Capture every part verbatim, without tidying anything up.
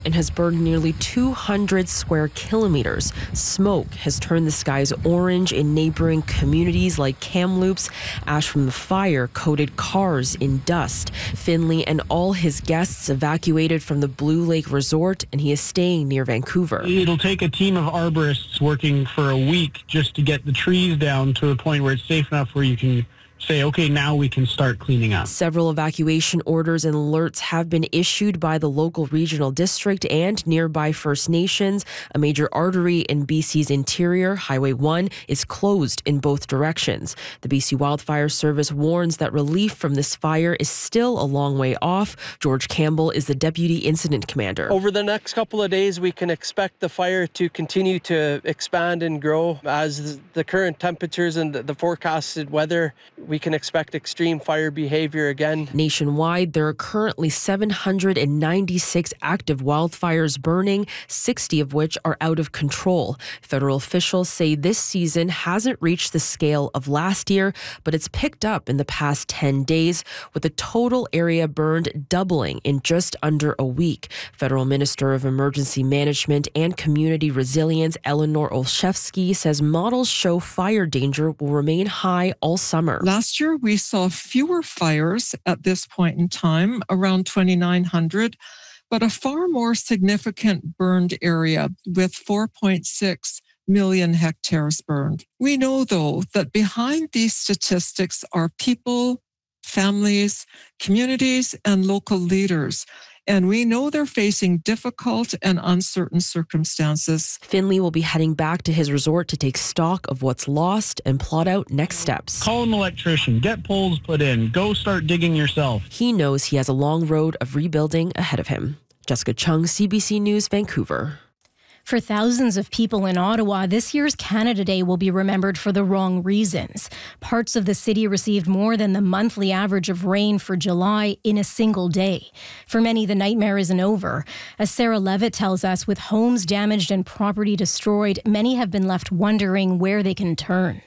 and has burned nearly two hundred square kilometers. Smoke has turned the skies orange in neighboring communities like Kamloops. Ash from the fire coated cars in dust. Finley and all his guests evacuated from the Blue Lake Resort, and he is staying near Vancouver. It'll take a team of arborists working for a week just to get the trees down to a point where it's safe enough where you can say, okay, now we can start cleaning up. Several evacuation orders and alerts have been issued by the local regional district and nearby First Nations. A major artery in B C's interior, Highway one, is closed in both directions. The B C Wildfire Service warns that relief from this fire is still a long way off. George Campbell is the Deputy Incident Commander. Over the next couple of days, we can expect the fire to continue to expand and grow as the current temperatures and the forecasted weather. We can expect extreme fire behavior again. Nationwide, there are currently seven hundred ninety-six active wildfires burning, sixty of which are out of control. Federal officials say this season hasn't reached the scale of last year, but it's picked up in the past ten days, with the total area burned doubling in just under a week. Federal Minister of Emergency Management and Community Resilience, Eleanor Olszewski, says models show fire danger will remain high all summer. Last year, we saw fewer fires at this point in time, around twenty-nine hundred, but a far more significant burned area with four point six million hectares burned. We know, though, that behind these statistics are people, families, communities, and local leaders. And we know they're facing difficult and uncertain circumstances. Finley will be heading back to his resort to take stock of what's lost and plot out next steps. Call an electrician, get poles put in, go start digging yourself. He knows he has a long road of rebuilding ahead of him. Jessica Chung, C B C News, Vancouver. For thousands of people in Ottawa, this year's Canada Day will be remembered for the wrong reasons. Parts of the city received more than the monthly average of rain for July in a single day. For many, the nightmare isn't over. As Sarah Levitt tells us, with homes damaged and property destroyed, many have been left wondering where they can turn.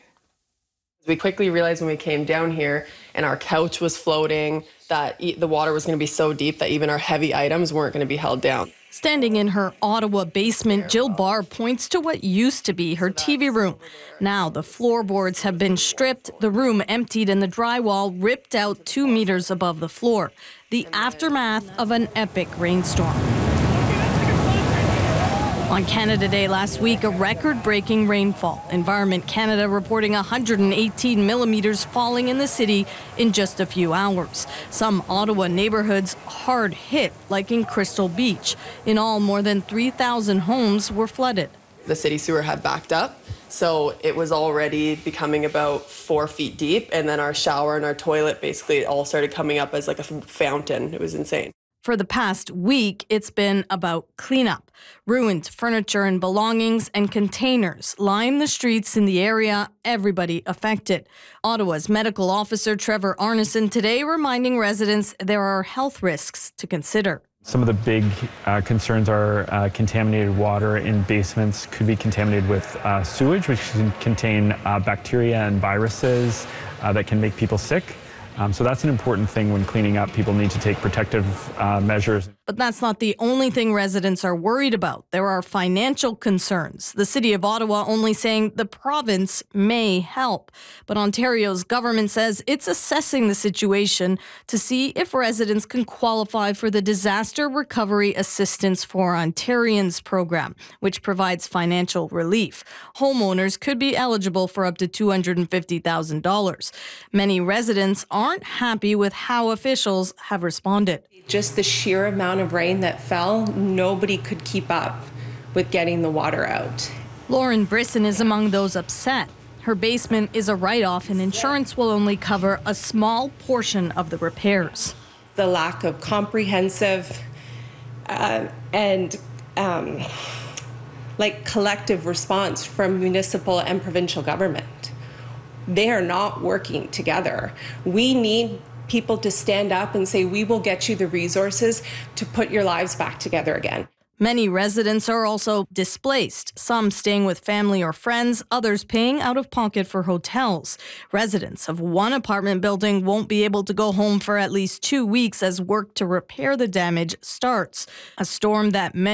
We quickly realized when we came down here and our couch was floating that the water was going to be so deep that even our heavy items weren't going to be held down. Standing in her Ottawa basement, Jill Barr points to what used to be her T V room. Now the floorboards have been stripped, the room emptied, and the drywall ripped out two meters above the floor. The aftermath of an epic rainstorm. On Canada Day last week, a record-breaking rainfall. Environment Canada reporting one hundred eighteen millimeters falling in the city in just a few hours. Some Ottawa neighborhoods hard hit, like in Crystal Beach. In all, more than three thousand homes were flooded. The city sewer had backed up, so it was already becoming about four feet deep, and then our shower and our toilet basically all started coming up as like a fountain. It was insane. For the past week, it's been about cleanup. Ruined furniture and belongings and containers line the streets in the area, everybody affected. Ottawa's medical officer Trevor Arneson today reminding residents there are health risks to consider. Some of the big uh, concerns are uh, contaminated water in basements could be contaminated with uh, sewage, which can contain uh, bacteria and viruses uh, that can make people sick. Um, so that's an important thing when cleaning up. People need to take protective uh, measures. But that's not the only thing residents are worried about. There are financial concerns. The City of Ottawa only saying the province may help. But Ontario's government says it's assessing the situation to see if residents can qualify for the Disaster Recovery Assistance for Ontarians program, which provides financial relief. Homeowners could be eligible for up to two hundred fifty thousand dollars. Many residents aren't happy with how officials have responded. Just the sheer amount of rain that fell, nobody could keep up with getting the water out. Lauren Brisson is among those upset. Her basement is a write-off and insurance will only cover a small portion of the repairs. The lack of comprehensive uh, and um, like collective response from municipal and provincial government. They are not working together. We need people to stand up and say, we will get you the resources to put your lives back together again. Many residents are also displaced, some staying with family or friends, others paying out of pocket for hotels. Residents of one apartment building won't be able to go home for at least two weeks as work to repair the damage starts. A storm that many